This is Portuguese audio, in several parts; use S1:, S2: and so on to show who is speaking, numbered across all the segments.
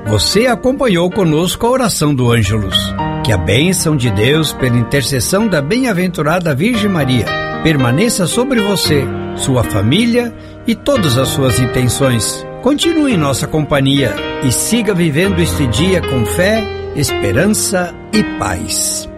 S1: Você acompanhou conosco a oração do Ângelus. Que a bênção de Deus, pela intercessão da bem-aventurada Virgem Maria, permaneça sobre você, sua família e todas as suas intenções. Continue em nossa companhia e siga vivendo este dia com fé, esperança e paz.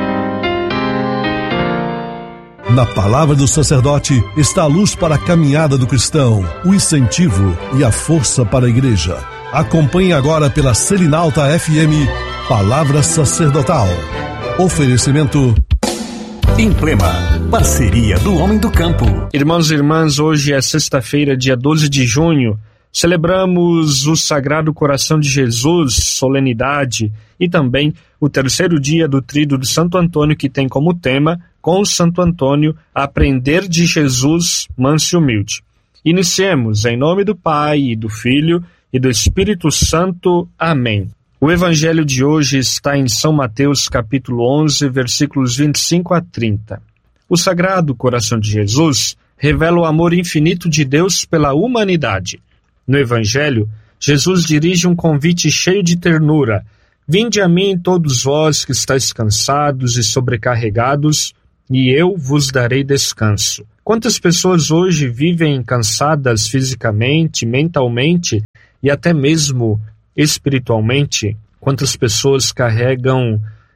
S2: Na palavra do sacerdote está a luz para a caminhada do cristão, o incentivo e a força para a igreja. Acompanhe agora pela Selinalta FM, Palavra Sacerdotal. Oferecimento
S3: Implema, parceria do homem do campo.
S4: Irmãos e irmãs, hoje é sexta-feira, dia 12 de junho. Celebramos o Sagrado Coração de Jesus, solenidade, e também o terceiro dia do Tríduo de Santo Antônio, que tem como tema, com Santo Antônio, aprender de Jesus, manso e humilde. Iniciemos em nome do Pai, e do Filho e do Espírito Santo. Amém. O Evangelho de hoje está em São Mateus, capítulo 11, versículos 25 a 30. O Sagrado Coração de Jesus revela o amor infinito de Deus pela humanidade. No Evangelho, Jesus dirige um convite cheio de ternura. Vinde a mim todos vós que estáis cansados e sobrecarregados, e eu vos darei descanso. Quantas pessoas hoje vivem cansadas fisicamente, mentalmente e até mesmo espiritualmente? Quantas pessoas carregam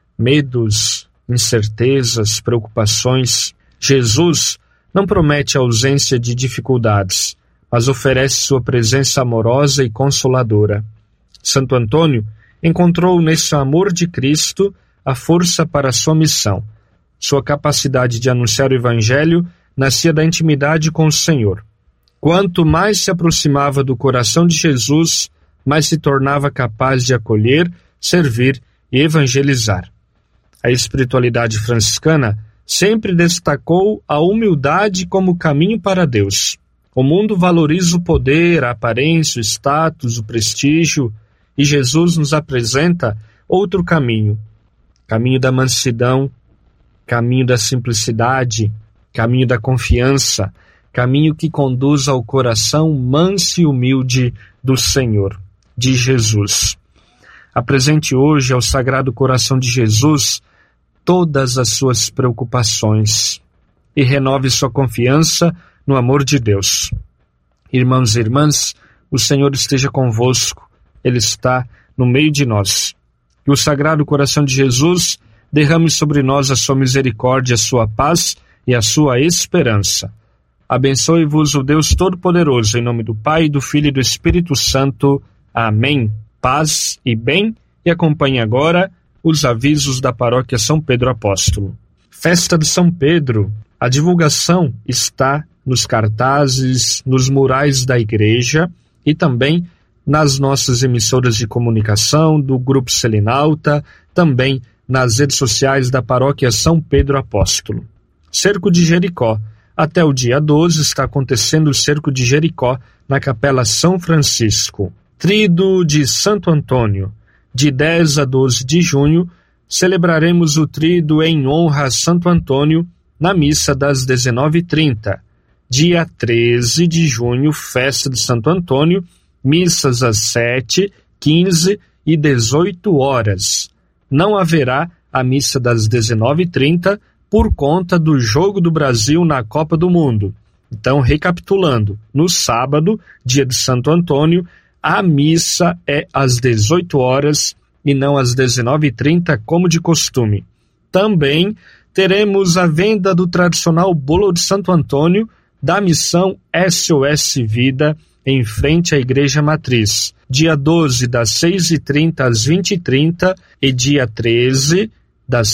S4: medos, incertezas, preocupações? Jesus não promete a ausência de dificuldades, mas oferece sua presença amorosa e consoladora. Santo Antônio encontrou nesse amor de Cristo a força para a sua missão. Sua capacidade de anunciar o Evangelho nascia da intimidade com o Senhor. Quanto mais se aproximava do coração de Jesus, mais se tornava capaz de acolher, servir e evangelizar. A espiritualidade franciscana sempre destacou a humildade como caminho para Deus. O mundo valoriza o poder, a aparência, o status, o prestígio, e Jesus nos apresenta outro caminho. Caminho da mansidão, caminho da simplicidade, caminho da confiança, caminho que conduz ao coração manso e humilde do Senhor, de Jesus. Apresente hoje ao Sagrado Coração de Jesus todas as suas preocupações e renove sua confiança no amor de Deus. Irmãos e irmãs, o Senhor esteja convosco, Ele está no meio de nós. Que o Sagrado Coração de Jesus derrame sobre nós a sua misericórdia, a sua paz e a sua esperança. Abençoe-vos o Deus Todo-Poderoso, em nome do Pai, do Filho e do Espírito Santo. Amém. Paz e bem. E acompanhe agora os avisos da Paróquia São Pedro Apóstolo. Festa de São Pedro. A divulgação está nos cartazes, nos murais da igreja e também nas nossas emissoras de comunicação, do Grupo Selinalta, também nas redes sociais da Paróquia São Pedro Apóstolo. Cerco de Jericó. Até o dia 12 está acontecendo o Cerco de Jericó na Capela São Francisco. Tríduo de Santo Antônio. De 10 a 12 de junho, celebraremos o Tríduo em honra a Santo Antônio na missa das 19h30. Dia 13 de junho, festa de Santo Antônio, missas às 7, 15 e 18 horas. Não haverá a missa das 19h30 por conta do Jogo do Brasil na Copa do Mundo. Então, recapitulando, no sábado, dia de Santo Antônio, a missa é às 18 horas e não às 19h30, como de costume. Também teremos a venda do tradicional bolo de Santo Antônio da missão SOS Vida, em frente à Igreja Matriz. Dia 12, das 6h30 às 20h30 e dia 13, das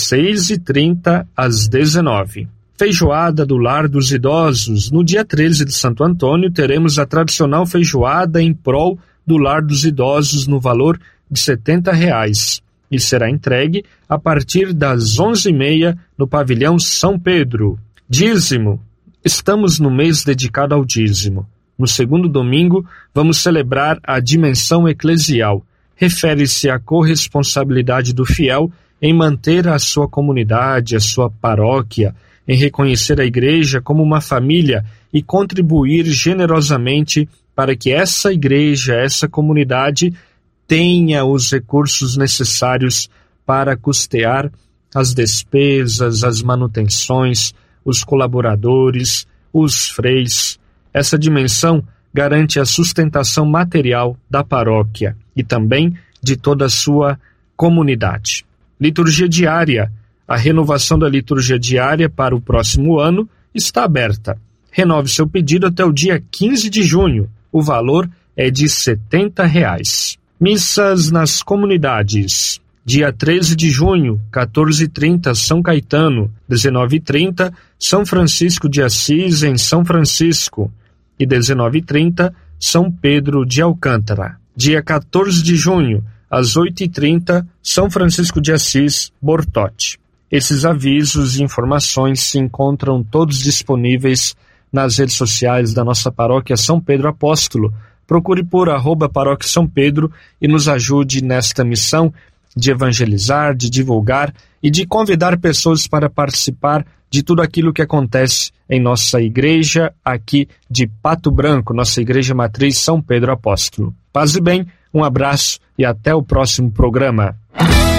S4: 6h30 às 19h. Feijoada do Lar dos Idosos. No dia 13 de Santo Antônio, teremos a tradicional feijoada em prol do Lar dos Idosos no valor de R$70 e será entregue a partir das 11h30 no pavilhão São Pedro. Dízimo. Estamos no mês dedicado ao dízimo. No segundo domingo, vamos celebrar a dimensão eclesial. Refere-se à corresponsabilidade do fiel em manter a sua comunidade, a sua paróquia, em reconhecer a igreja como uma família e contribuir generosamente para que essa igreja, essa comunidade, tenha os recursos necessários para custear as despesas, as manutenções, os colaboradores, os freis. Essa dimensão garante a sustentação material da paróquia e também de toda a sua comunidade. Liturgia diária. A renovação da liturgia diária para o próximo ano está aberta. Renove seu pedido até o dia 15 de junho. O valor é de R$ 70. Missas nas comunidades. Dia 13 de junho, 14h30, São Caetano. 19h30, São Francisco de Assis, em São Francisco. E 19h30, São Pedro de Alcântara. Dia 14 de junho, às 8h30, São Francisco de Assis, Bortote. Esses avisos e informações se encontram todos disponíveis nas redes sociais da nossa paróquia São Pedro Apóstolo. Procure por @paróquia São Pedro e nos ajude nesta missão de evangelizar, de divulgar e de convidar pessoas para participar de tudo aquilo que acontece em nossa igreja aqui de Pato Branco, nossa igreja matriz São Pedro Apóstolo. Paz e bem, um abraço e até o próximo programa.